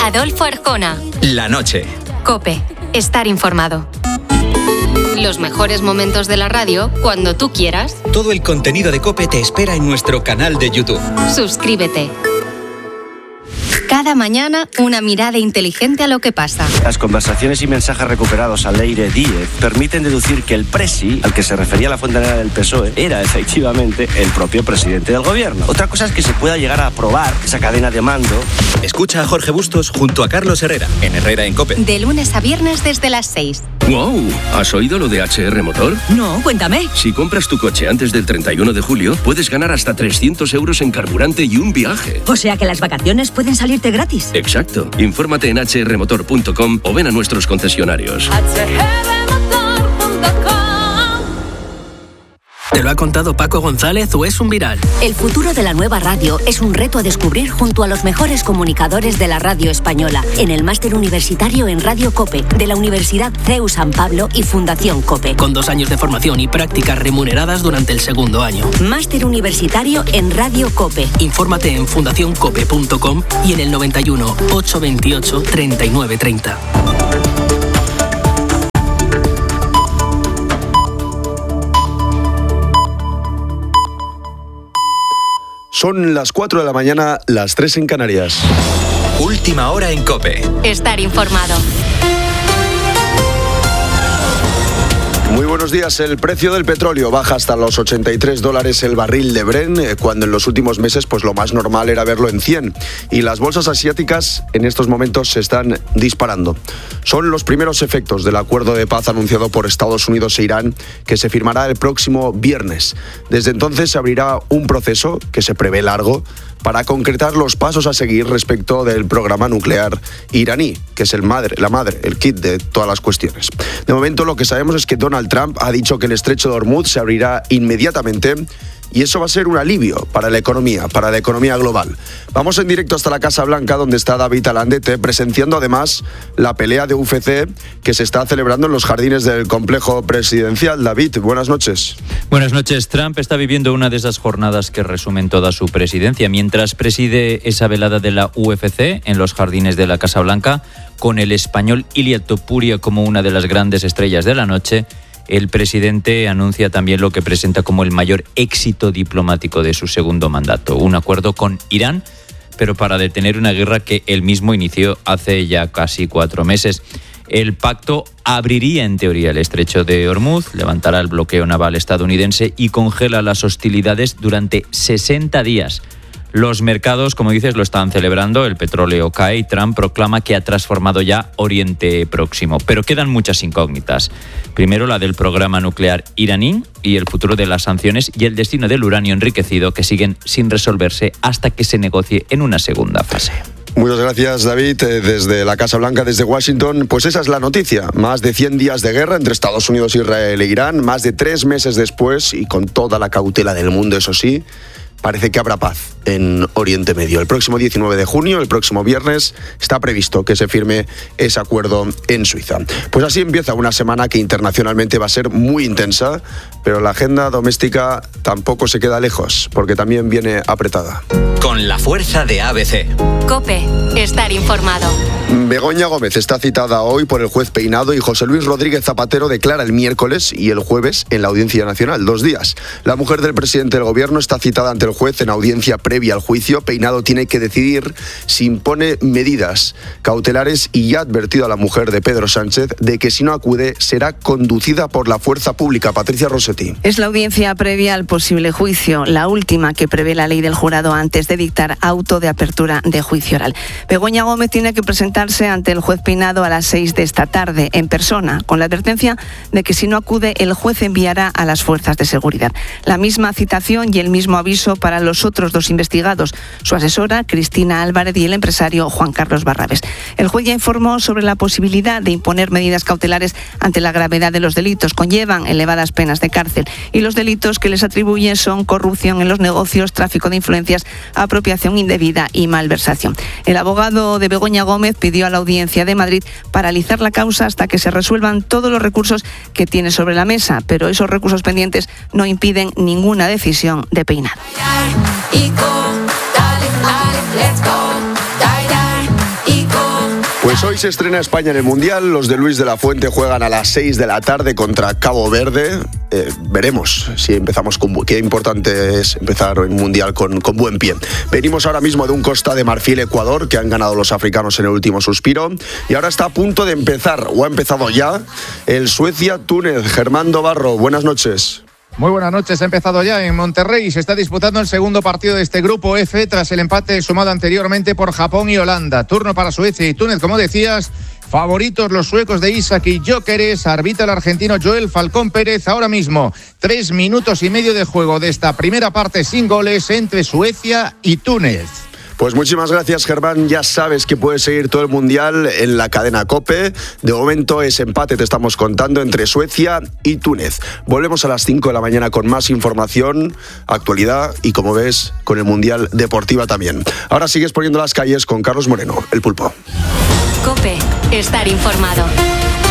Adolfo Arjona. La noche. COPE. Estar informado. Los mejores momentos de la radio cuando tú quieras. Todo el contenido de COPE te espera en nuestro canal de YouTube. Suscríbete. Cada mañana, una mirada inteligente a lo que pasa. Las conversaciones y mensajes recuperados a Leire Díez permiten deducir que el presi, al que se refería la fontanera del PSOE, era efectivamente el propio presidente del gobierno. Otra cosa es que se pueda llegar a probar esa cadena de mando. Escucha a Jorge Bustos junto a Carlos Herrera, en Herrera en COPE. De lunes a viernes desde las 6. ¡Wow! ¿Has oído lo de HR Motor? No, cuéntame. Si compras tu coche antes del 31 de julio, puedes ganar hasta 300 euros en carburante y un viaje. O sea que las vacaciones pueden salirte gratis. Exacto. Infórmate en hrmotor.com o ven a nuestros concesionarios. ¿Te lo ha contado Paco González o es un viral? El futuro de la nueva radio es un reto a descubrir junto a los mejores comunicadores de la radio española en el Máster Universitario en Radio COPE de la Universidad CEU San Pablo y Fundación COPE. Con 2 años de formación y prácticas remuneradas durante el segundo año. Máster Universitario en Radio COPE. Infórmate en fundacioncope.com y en el 91 828 3930. Son las 4 de la mañana, las 3 en Canarias. Última hora en COPE. Estar informado. Muy buenos días. El precio del petróleo baja hasta los $83 el barril de Brent, cuando en los últimos meses pues lo más normal era verlo en 100. Y las bolsas asiáticas en estos momentos se están disparando. Son los primeros efectos del acuerdo de paz anunciado por Estados Unidos e Irán, que se firmará el próximo viernes. Desde entonces se abrirá un proceso que se prevé largo para concretar los pasos a seguir respecto del programa nuclear iraní, que es el kit de todas las cuestiones. De momento lo que sabemos es que Donald Trump ha dicho que el estrecho de Hormuz se abrirá inmediatamente y eso va a ser un alivio para la economía global. Vamos en directo hasta la Casa Blanca, donde está David Alandete, presenciando además la pelea de UFC que se está celebrando en los jardines del complejo presidencial. David, buenas noches. Buenas noches. Trump está viviendo una de esas jornadas que resumen toda su presidencia. Mientras preside esa velada de la UFC en los jardines de la Casa Blanca, con el español Ilia Topuria como una de las grandes estrellas de la noche, el presidente anuncia también lo que presenta como el mayor éxito diplomático de su segundo mandato, un acuerdo con Irán, pero para detener una guerra que él mismo inició hace ya casi 4 meses. El pacto abriría en teoría el estrecho de Hormuz, levantará el bloqueo naval estadounidense y congela las hostilidades durante 60 días. Los mercados, como dices, lo están celebrando, el petróleo cae y Trump proclama que ha transformado ya Oriente Próximo. Pero quedan muchas incógnitas. Primero, la del programa nuclear iraní y el futuro de las sanciones y el destino del uranio enriquecido, que siguen sin resolverse hasta que se negocie en una segunda fase. Muchas gracias, David. Desde la Casa Blanca, desde Washington, pues esa es la noticia. Más de 100 días de guerra entre Estados Unidos, Israel e Irán, más de 3 meses después y con toda la cautela del mundo, eso sí, parece que habrá paz en Oriente Medio. El próximo 19 de junio, el próximo viernes, está previsto que se firme ese acuerdo en Suiza. Pues así empieza una semana que internacionalmente va a ser muy intensa, pero la agenda doméstica tampoco se queda lejos, porque también viene apretada. Con la fuerza de ABC. COPE. Estar informado. Begoña Gómez está citada hoy por el juez Peinado y José Luis Rodríguez Zapatero declara el miércoles y el jueves en la Audiencia Nacional, 2 días. La mujer del presidente del gobierno está citada ante el juez en audiencia previa al juicio. Peinado tiene que decidir si impone medidas cautelares y ya ha advertido a la mujer de Pedro Sánchez de que si no acude será conducida por la fuerza pública. Patricia Rossetti. Es la audiencia previa al posible juicio, la última que prevé la ley del jurado antes de dictar auto de apertura de juicio oral. Begoña Gómez tiene que presentarse ante el juez Peinado a las 6 de esta tarde en persona, con la advertencia de que si no acude el juez enviará a las fuerzas de seguridad. La misma citación y el mismo aviso para los otros 2 investigados, su asesora Cristina Álvarez y el empresario Juan Carlos Barrabés. El juez ya informó sobre la posibilidad de imponer medidas cautelares ante la gravedad de los delitos. Conllevan elevadas penas de cárcel y los delitos que les atribuyen son corrupción en los negocios, tráfico de influencias, apropiación indebida y malversación. El abogado de Begoña Gómez pidió a la Audiencia de Madrid paralizar la causa hasta que se resuelvan todos los recursos que tiene sobre la mesa, pero esos recursos pendientes no impiden ninguna decisión de Peinado. Y go, dale, let's go, dale, y go. Pues hoy se estrena España en el Mundial. Los de Luis de la Fuente juegan a las 6 de la tarde contra Cabo Verde. Veremos si empezamos con... Qué importante es empezar el Mundial con buen pie. Venimos ahora mismo de un Costa de Marfil-Ecuador que han ganado los africanos en el último suspiro. Y ahora está a punto de empezar, o ha empezado ya, el Suecia-Túnez. Germán Dobarro, buenas noches. Muy buenas noches, ha empezado ya en Monterrey. Se está disputando el segundo partido de este grupo F tras el empate sumado anteriormente por Japón y Holanda. Turno para Suecia y Túnez, como decías. Favoritos los suecos de Isak y Gyökeres. Arbitra el argentino Joel Falcón Pérez. Ahora mismo 3 minutos y medio de juego de esta primera parte sin goles entre Suecia y Túnez. Pues muchísimas gracias, Germán. Ya sabes que puedes seguir todo el Mundial en la cadena COPE. De momento ese empate te estamos contando entre Suecia y Túnez. Volvemos a las 5 de la mañana con más información, actualidad y, como ves, con el Mundial Deportiva también. Ahora sigues poniendo las calles con Carlos Moreno, el Pulpo. COPE, estar informado.